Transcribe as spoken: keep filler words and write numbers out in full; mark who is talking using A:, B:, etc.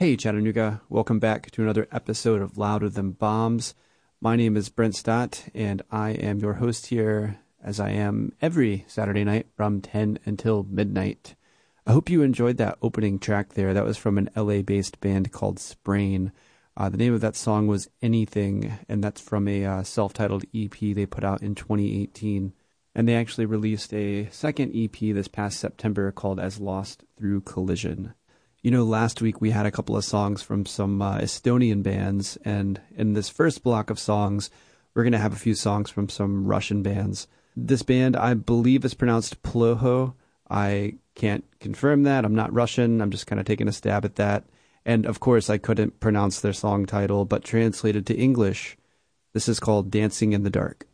A: Hey Chattanooga, welcome back to another episode of Louder Than Bombs. My name is Brent Stott, and I am your host here, as I am every Saturday night from ten until midnight. I hope you enjoyed that opening track there. That was from an L A-based band called Sprain. Uh, the name of that song was Anything, and that's from a uh, self-titled E P they put out in twenty eighteen. And they actually released a second E P this past September called As Lost Through Collision. You know, last week we had a couple of songs from some uh, Estonian bands, and in this first block of songs, we're going to have a few songs from some Russian bands. This band, I believe, is pronounced Ploho. I can't confirm that. I'm not Russian. I'm just kind of taking a stab at that. And, of course, I couldn't pronounce their song title, but translated to English, this is called Dancing in the Dark.